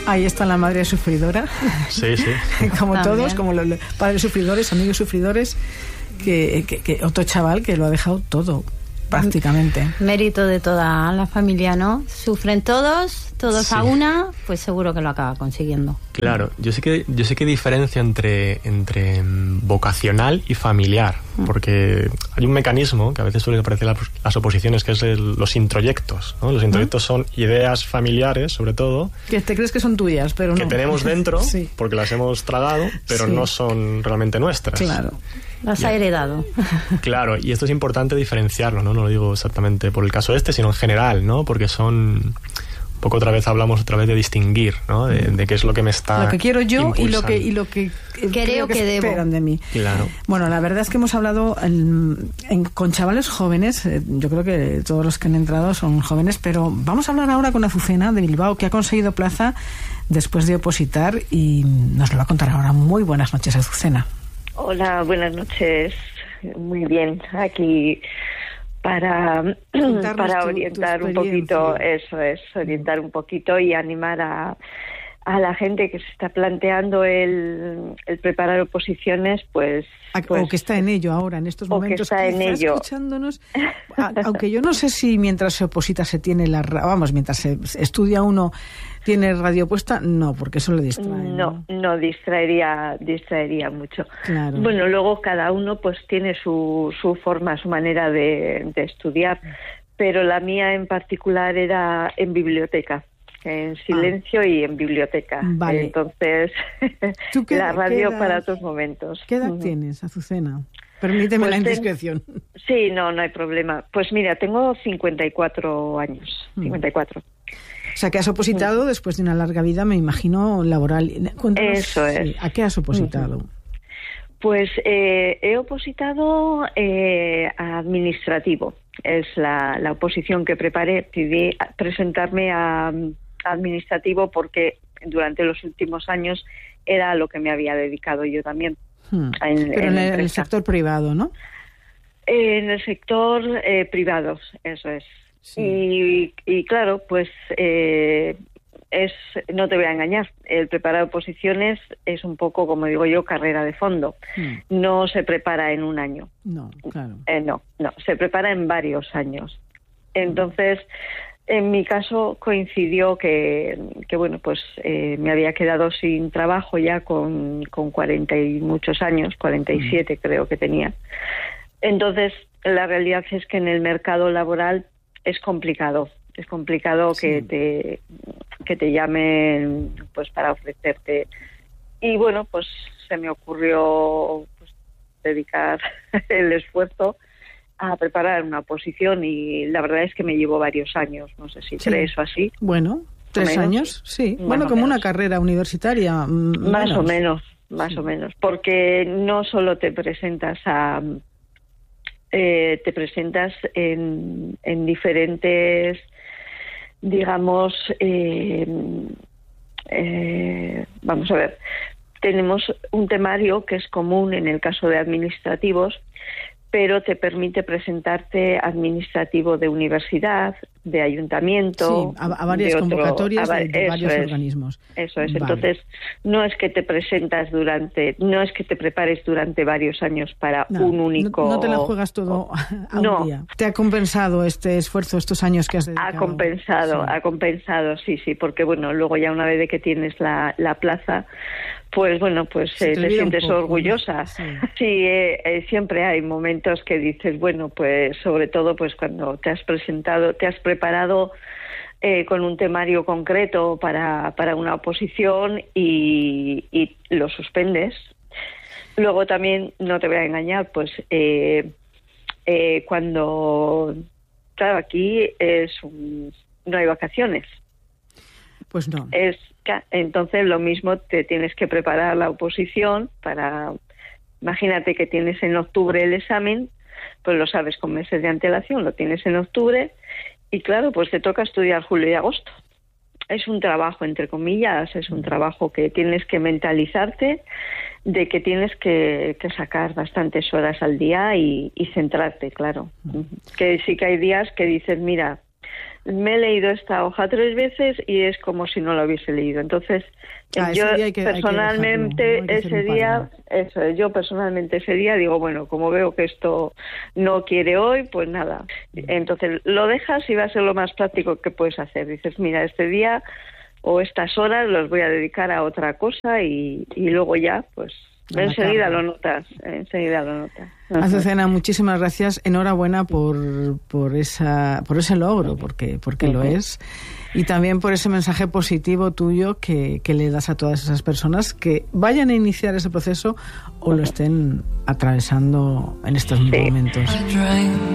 Ahí está la madre sufridora. Sí, sí. Como También. todos, como los padres sufridores, amigos sufridores, que otro chaval que lo ha dejado todo, prácticamente. Mérito de toda la familia, ¿no? Sufren todos Sí. a una, pues seguro que lo acaba consiguiendo. Claro, yo sé que diferencia entre vocacional y familiar, porque hay un mecanismo que a veces suele aparecer en las oposiciones, que es los introyectos, ¿no? Los introyectos son ideas familiares, sobre todo, Que te crees que son tuyas, pero no. que tenemos dentro, Sí. porque las hemos tragado, pero Sí. no son realmente nuestras. Claro. Las ha heredado. Claro, y esto es importante diferenciarlo, ¿no? No lo digo exactamente por el caso sino en general, ¿no? Porque son... Un poco hablamos otra vez de distinguir, ¿no? De qué es lo que me está Lo que quiero yo y lo impulsando. que Creo que debo. esperan de mí. Claro. Bueno, la verdad es que hemos hablado con chavales jóvenes. Yo creo que todos los que han entrado son jóvenes, pero vamos a hablar ahora con Azucena de Bilbao, que ha conseguido plaza después de opositar y nos lo va a contar ahora. Muy buenas noches, Azucena. Hola, buenas noches. Muy bien, aquí para orientar un poquito, eso es, orientar un poquito y animar a la gente que se está planteando el preparar oposiciones, pues o que está en ello ahora, en estos momentos, que está en ello, escuchándonos. Aunque yo no sé si mientras se oposita se tiene mientras se estudia uno tiene radio puesta, no, porque eso le distrae. No distraería mucho. Claro. Bueno, luego cada uno pues tiene su forma, su manera de estudiar, pero la mía en particular era en biblioteca. En silencio y en biblioteca. Vale. Entonces, la radio para otros momentos. ¿Qué edad tienes, Azucena? Permíteme pues la indiscreción. Sí, no hay problema. Pues mira, tengo 54 años. 54. O sea, que has opositado después de una larga vida, me imagino, laboral. Cuéntanos, eso es. ¿A qué has opositado? Pues he opositado a administrativo. Es la oposición que preparé. Decidí presentarme a administrativo porque durante los últimos años era a lo que me había dedicado yo también. Pero en el sector privado, ¿no? En el sector privado, eso es. Sí. Y claro, pues no te voy a engañar, el preparar oposiciones es un poco, como digo yo, carrera de fondo. No se prepara en un año. No, claro. No, se prepara en varios años. Entonces, en mi caso coincidió que bueno, pues me había quedado sin trabajo ya con 40 y muchos años, 47 creo que tenía. Entonces, la realidad es que en el mercado laboral es complicado sí. que te llamen pues para ofrecerte. Y bueno, pues se me ocurrió pues, dedicar el esfuerzo a preparar una oposición y la verdad es que me llevó varios años, no sé si 3 o así. Bueno, 3 años, sí. Bueno, como una carrera universitaria. Más o menos, porque no solo te presentas te presentas en diferentes, digamos, vamos a ver, tenemos un temario que es común en el caso de administrativos, pero te permite presentarte administrativo de universidad, de ayuntamiento, sí, a varias convocatorias de varios organismos. Eso es. Vale. Entonces, no es que te prepares durante varios años para un único. No te la juegas todo a un día. ¿Te ha compensado este esfuerzo, estos años que has dedicado? Ha compensado, sí, porque bueno, luego ya una vez de que tienes la plaza, pues bueno, pues te sientes orgullosa. ¿No? Sí, siempre hay momentos que dices, bueno, pues sobre todo pues cuando te has preparado con un temario concreto para una oposición y lo suspendes. Luego también, no te voy a engañar, pues cuando, claro, aquí no hay vacaciones. Pues no. Entonces lo mismo, te tienes que preparar la oposición imagínate que tienes en octubre el examen, pues lo sabes con meses de antelación, lo tienes en octubre y claro, pues te toca estudiar julio y agosto. Es un trabajo, entre comillas, es un trabajo que tienes que mentalizarte de que tienes que sacar bastantes horas al día y centrarte, claro. Que sí que hay días que dices, mira, me he leído esta hoja 3 veces y es como si no la hubiese leído. Entonces, yo personalmente ese día digo, bueno, como veo que esto no quiere hoy, pues nada. Entonces lo dejas y va a ser lo más práctico que puedes hacer. Dices, mira, este día o estas horas los voy a dedicar a otra cosa y luego ya, pues enseguida lo notas. Azucena, muchísimas gracias. Enhorabuena por ese logro, porque lo es. Y también por ese mensaje positivo tuyo que le das a todas esas personas que vayan a iniciar ese proceso o lo estén atravesando en estos momentos.